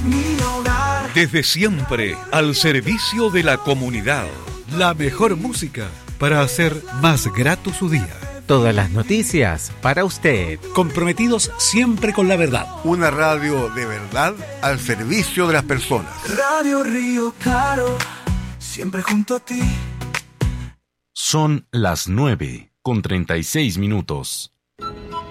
mi hogar. Desde siempre, al servicio de la comunidad. La mejor música para hacer más grato su día. Todas las noticias para usted. Comprometidos siempre con la verdad. Una radio de verdad al servicio de las personas. Radio Río Claro, siempre junto a ti. Son las 9:36.